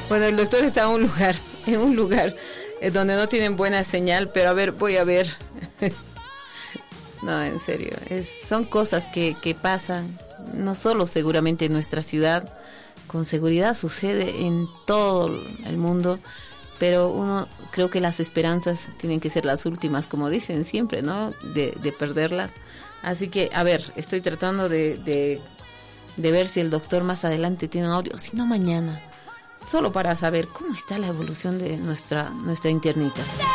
Bueno, el doctor está en un lugar donde no tienen buena señal, pero a ver, voy a ver. No, en serio, son cosas que pasan, no solo seguramente en nuestra ciudad, con seguridad sucede en todo el mundo, pero uno creo que las esperanzas tienen que ser las últimas, como dicen siempre, ¿no? De perderlas. Así que, a ver, estoy tratando de ver si el doctor más adelante tiene un audio, si no mañana, solo para saber cómo está la evolución de nuestra internita.